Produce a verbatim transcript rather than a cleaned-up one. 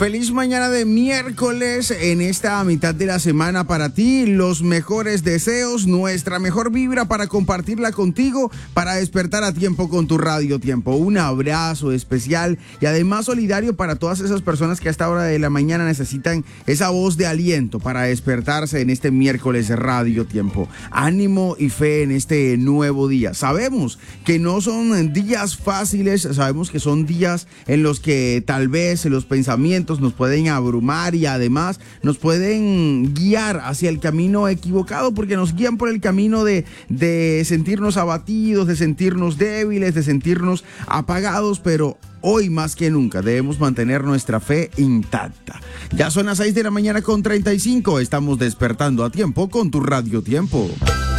Feliz mañana de miércoles en esta mitad de la semana para ti. Los mejores deseos, nuestra mejor vibra para compartirla contigo, para despertar a tiempo con tu Radio Tiempo. Un abrazo especial y además solidario para todas esas personas que a esta hora de la mañana necesitan esa voz de aliento para despertarse en este miércoles Radio Tiempo. Ánimo y fe en este nuevo día. Sabemos que no son días fáciles, sabemos que son días en los que tal vez los pensamientos nos pueden abrumar y además nos pueden guiar hacia el camino equivocado, porque nos guían por el camino de, de sentirnos abatidos, de sentirnos débiles, de sentirnos apagados, pero hoy más que nunca debemos mantener nuestra fe intacta. Ya son las seis de la mañana con treinta y cinco, estamos despertando a tiempo con tu Radio Tiempo.